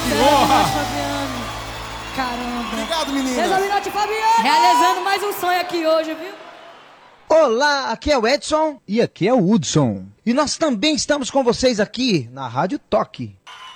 Fabiano. Caramba. Obrigado, menina. César Minotti Fabiano. Realizando mais um sonho aqui hoje, viu? Olá, aqui é o Edson. E aqui é o Hudson. E nós também estamos com vocês aqui na Rádio Toque.